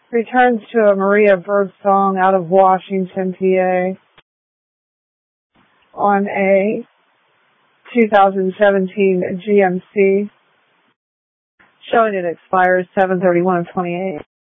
Returns to a Maria Birdsong out of Washington, PA on a 2017 GMC showing it expires 7/31 of 28.